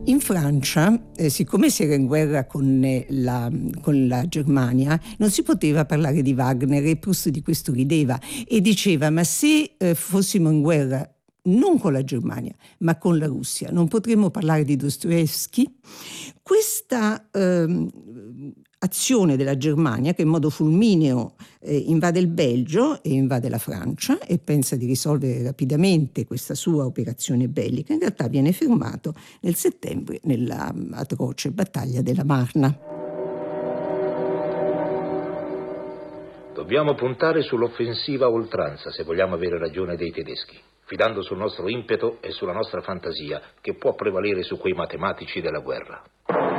In Francia, siccome si era in guerra con la Germania, non si poteva parlare di Wagner, e Proust di questo rideva e diceva: ma se fossimo in guerra non con la Germania, ma con la Russia, non potremmo parlare di Dostoevskij? Questa azione della Germania, che in modo fulmineo invade il Belgio e invade la Francia e pensa di risolvere rapidamente questa sua operazione bellica, in realtà viene fermato nel settembre nella atroce battaglia della Marna. Dobbiamo puntare sull'offensiva a oltranza se vogliamo avere ragione dei tedeschi, fidando sul nostro impeto e sulla nostra fantasia, che può prevalere su quei matematici della guerra.